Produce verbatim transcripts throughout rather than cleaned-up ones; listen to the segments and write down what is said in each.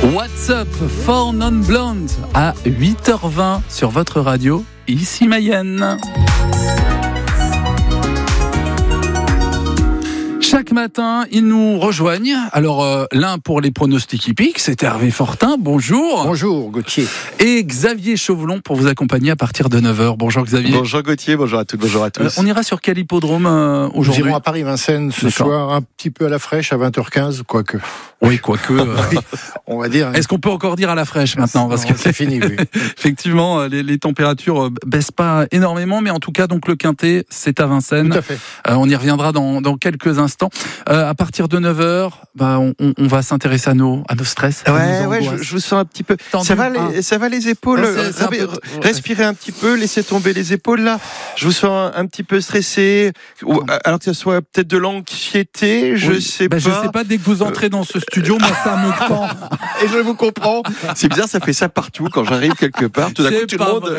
What's up, For Non Blonde à huit heures vingt sur votre radio, ici Mayenne. Chaque matin, ils nous rejoignent. Alors, euh, l'un pour les pronostics hippiques, c'est Hervé Fortin. Bonjour. Bonjour, Gauthier. Et Xavier Chauvelon pour vous accompagner à partir de neuf heures. Bonjour Xavier. Bonjour Gauthier, bonjour à toutes, bonjour à tous. Euh, on ira sur quel hippodrome euh, aujourd'hui ? Nous irons à Paris-Vincennes ce D'accord. soir, un petit peu à la fraîche, à vingt heures quinze, quoique. Oui, quoique. Euh... on va dire. Est-ce qu'on peut encore dire à la fraîche maintenant ? Parce non, que c'est fini, oui. Effectivement, les, les températures baissent pas énormément, mais en tout cas, donc le Quintet, c'est à Vincennes. Tout à fait. Euh, on y reviendra dans, dans quelques instants. Euh, à partir de neuf heures, bah, on, on va s'intéresser à nos, à nos stress. À Ouais, nos ouais, je, je vous sens un petit peu. Tendu, ça va, hein. les, ça va les épaules. Non, c'est- c'est un Respirez- peu- Respirez un petit peu, laissez tomber les épaules là. Je vous sens un, un petit peu stressé. Ou, alors que ce soit peut-être de l'anxiété, je Oui. sais Bah, pas. Je sais pas, dès que vous entrez dans ce studio, moi ça me tend. Et je vous comprends. C'est bizarre, ça fait ça partout quand j'arrive quelque part. Tout d'un C'est coup, tout pas le monde.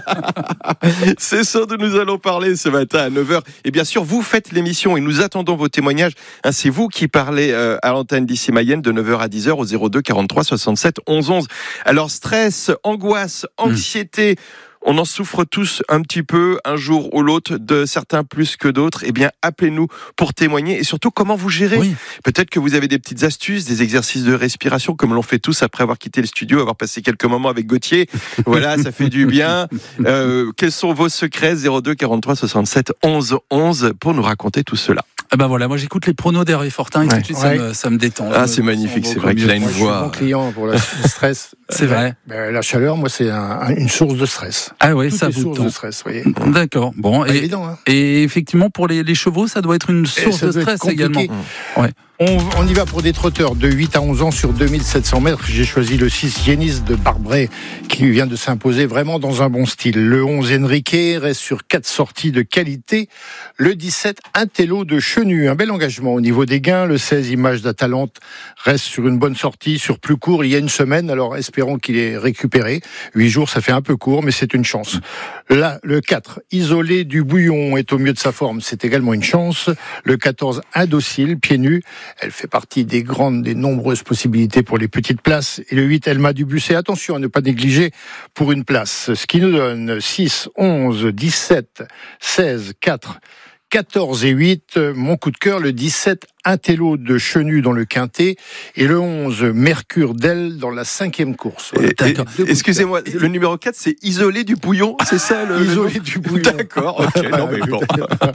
C'est ça dont nous allons parler ce matin à neuf heures. Et bien sûr, vous faites l'émission et nous attendons vos témoignages. Hein, c'est vous qui parlez euh, à l'antenne d'ici Mayenne de neuf heures à dix heures au zéro deux quarante-trois soixante-sept onze onze. Alors, stress, angoisse, anxiété. On en souffre tous un petit peu, un jour ou l'autre, de certains plus que d'autres. Eh bien, appelez-nous pour témoigner et surtout comment vous gérez. Oui. Peut-être que vous avez des petites astuces, des exercices de respiration, comme l'on fait tous après avoir quitté le studio, avoir passé quelques moments avec Gauthier. Voilà, ça fait du bien. Euh, quels sont vos secrets ? zéro deux quarante-trois soixante-sept onze onze pour nous raconter tout cela. Ah bah voilà, moi j'écoute les pronos d'Hervé Fortin et tout Ouais. de suite Ouais. ça, me, ça me détend. Ah, Je me c'est magnifique, sens c'est vrai beaucoup qu'il a mieux. une Moi, je suis voix. bon client pour la- le stress. C'est vrai. Ben, la chaleur, moi, c'est un- une source de stress. Ah oui, Toutes ça les vous sources tend. de stress, vous voyez. D'accord. Bon, Pas et, évident, hein. et effectivement pour les, les chevaux, ça doit être une source ça de doit être stress compliqué. également. Ouais. On, on y va pour des trotteurs de huit à onze ans sur deux mille sept cents mètres. J'ai choisi le six Yenis de Barbret qui vient de s'imposer vraiment dans un bon style. Le onze Enrique reste sur quatre sorties de qualité. Le dix-sept Intello de Chenu, un bel engagement au niveau des gains. Le seize Image d'Atalante reste sur une bonne sortie, sur plus court il y a une semaine. Alors espérons qu'il est récupéré. Huit jours, ça fait un peu court, mais c'est une chance. Là, le quatre Isolé du Bouillon est au mieux de sa forme. C'est également une chance. Le quatorze Indocile, pieds nus. Elle fait partie des grandes, des nombreuses possibilités pour les petites places. Et le huit, Elma Dubussé. Attention à ne pas négliger pour une place. Ce qui nous donne six, onze, dix-sept, seize, quatre, quatorze et huit. Mon coup de cœur, le dix-sept, Intello de Chenu dans le Quintet. Et le onze, Mercure d'Elle dans la cinquième course. Voilà. Et- et- D'accord. Excusez-moi, le numéro quatre, c'est Isolé du Bouillon, c'est ça le Isolé le- du Bouillon. D'accord, ok, non mais bon.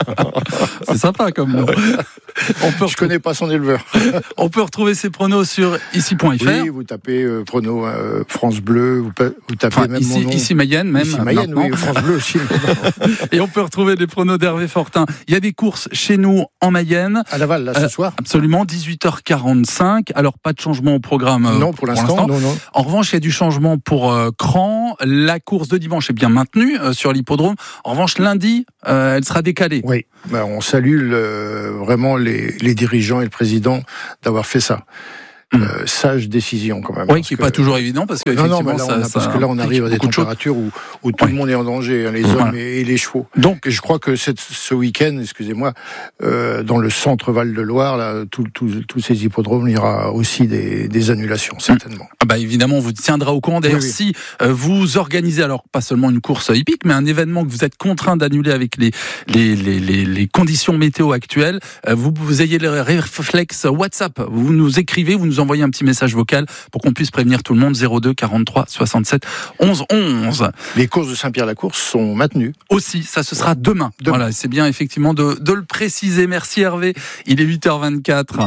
C'est sympa comme nom. On peut, Je connais pas son éleveur. on peut retrouver ces pronos sur ici point f r. Oui, vous tapez euh, prono euh, France Bleu, vous, pa- vous tapez Enfin, même ici, mon nom. ici Mayenne même. Ici Mayenne, maintenant. oui, France Bleu aussi. Et on peut retrouver les pronos d'Hervé Fortin. Il y a des courses chez nous en Mayenne. À Laval, là, ce Euh, soir. Absolument, dix-huit heures quarante-cinq. Alors, pas de changement au programme euh, Non, pour l'instant, non, non. En revanche, il y a du changement pour euh, Cran. La course de dimanche est bien maintenue euh, sur l'hippodrome. En revanche, lundi, euh, elle sera décalée. Oui, ben, on salue le- vraiment les, les dirigeants et le président d'avoir fait ça. Mm. Euh, sage décision quand même. Oui, parce qui n'est que- pas toujours évident parce que Non, non, effectivement, mais là, ça, on a- ça parce que là, on implique arrive à des beaucoup de choses. températures où, où tout Ouais. le monde est en danger, hein, les hommes Voilà. et, et les chevaux. Donc, Et je crois que cette, ce week-end, excusez-moi, euh, dans le centre Val-de-Loire, là, tout- tout- tous ces hippodromes, il y aura aussi des, des annulations, certainement. ah bah évidemment, on vous tiendra au courant. D'ailleurs, Oui, oui. si euh, vous organisez, alors pas seulement une course hippique, mais un événement que vous êtes contraint d'annuler avec les, les, les, les, les conditions météo actuelles, euh, vous, vous ayez le réflexe WhatsApp. Vous nous écrivez, vous nous envoyez un petit message vocal pour qu'on puisse prévenir tout le monde. zéro deux quarante-trois soixante-sept onze onze. Les courses de Saint-Pierre-la-Course sont maintenues. Aussi, ça ce sera demain. Demain. Voilà, c'est bien effectivement de, de le préciser. Merci Hervé. Il est huit heures vingt-quatre.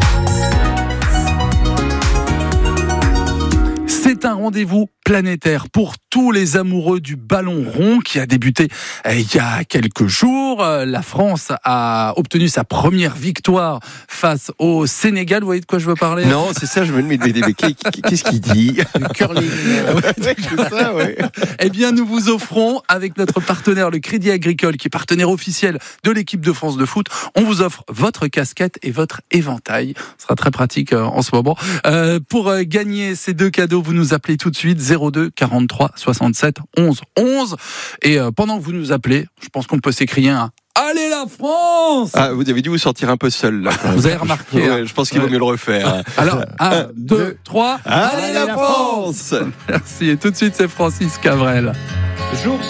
C'est un rendez-vous planétaire pour tous les amoureux du ballon rond qui a débuté euh, il y a quelques jours. Euh, La France a obtenu sa première victoire face au Sénégal. Vous voyez de quoi je veux parler ? Non, c'est ça, je me demande, mais, mais, mais qu'est-ce qu'il dit ? Le curling. Ouais, c'est ça, ouais. Eh bien, nous vous offrons, avec notre partenaire, le Crédit Agricole, qui est partenaire officiel de l'équipe de France de foot, on vous offre votre casquette et votre éventail. Ce sera très pratique euh, en ce moment. Euh, pour euh, gagner ces deux cadeaux, vous nous appelez tout de suite zéro deux quarante-trois soixante-sept onze onze. Et euh, pendant que vous nous appelez, je pense qu'on peut s'écrier un Allez la France! Ah, vous avez dû vous sortir un peu seul, là. Vous avez remarqué. Ouais, je pense qu'il vaut mieux le refaire. Alors, un, deux, trois. Allez la France! Merci. Et tout de suite, c'est Francis Cabrel. Jour